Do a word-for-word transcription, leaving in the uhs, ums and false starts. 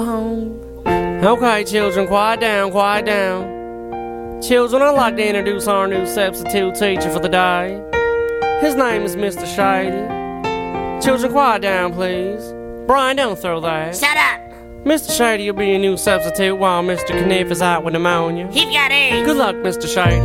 Okay, children, quiet down, quiet down. Children, I'd like to introduce our new substitute teacher for the day. His name is Mister Shady. Children, quiet down, please. Brian, don't throw that. Shut up. Mister Shady will be your new substitute while Mister Kniff is out with pneumonia. He's got AIDS. Good luck, Mister Shady.